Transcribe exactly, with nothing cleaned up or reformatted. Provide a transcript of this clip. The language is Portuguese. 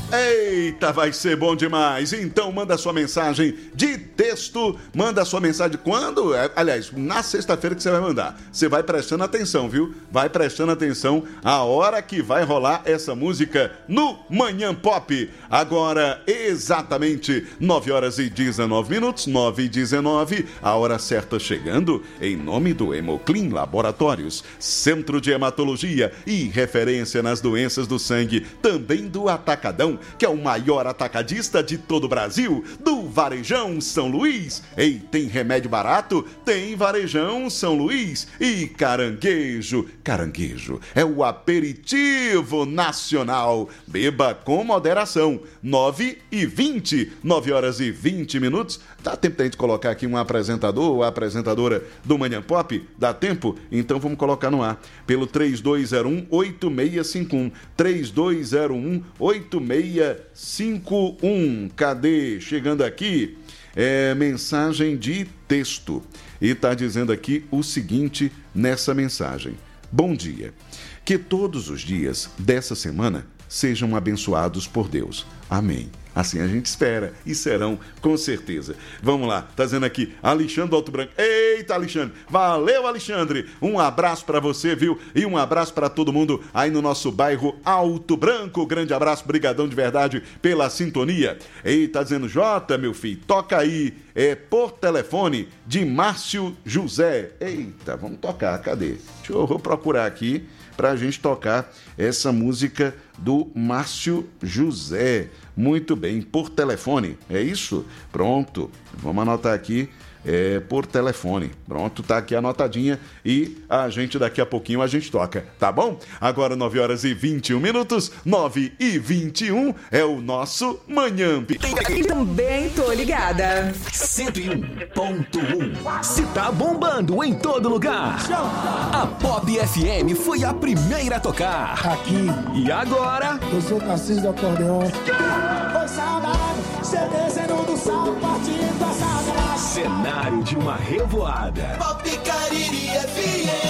Eita, vai ser bom demais. Então manda sua mensagem de texto, manda sua mensagem quando? Aliás, na sexta-feira que você vai mandar. Você vai prestando atenção, viu? Vai prestando atenção a hora que vai rolar essa música no Manhã Pop. Agora, exatamente nove horas e dezenove minutos, nove e dezenove, a hora certa chegando, em nome do Hemoclean Laboratórios, Centro de Hematologia e referência nas doenças do sangue, também do Atacadão, que é o maior atacadista de todo o Brasil, do Varejão São Luís. Ei, tem remédio barato? Tem Varejão São Luís. E caranguejo, caranguejo é o aperitivo nacional. Beba com moderação. nove e vinte, nove horas e vinte minutos. Dá tempo da gente colocar aqui um apresentador ou apresentadora do Manhã Pop? Dá tempo? Então vamos colocar no ar pelo três dois zero um, oito seis cinco um, três dois zero um, oito seis cinco um. Cadê? Chegando aqui, é mensagem de texto. E está dizendo aqui o seguinte nessa mensagem. Bom dia. Que todos os dias dessa semana sejam abençoados por Deus. Amém. Assim a gente espera e serão com certeza. Vamos lá, tá dizendo aqui Alexandre do Alto Branco. Eita, Alexandre, valeu, Alexandre. Um abraço pra você, viu? E um abraço pra todo mundo aí no nosso bairro Alto Branco. Grande abraço, brigadão de verdade pela sintonia. Eita, tá dizendo Jota, meu filho, toca aí, é por telefone de Márcio José. Eita, vamos tocar, cadê? Deixa eu vou procurar aqui pra gente tocar essa música do Márcio José. Muito bem, por telefone, é isso? Pronto, vamos anotar aqui, é, por telefone. Pronto, tá aqui anotadinha e a gente daqui a pouquinho a gente toca, tá bom? Agora nove horas e vinte e um minutos, nove e vinte e um é o nosso Manhã. Também tô ligada. cento e um ponto um. Se tá bombando em todo lugar, a Pop F M foi a primeira a tocar. Aqui. E agora? Eu sou Tarcísio do Acordeon. Foi saudade, cê descendo do sal, partindo da saudade. Cenário de uma revoada. Pop Cariri F M.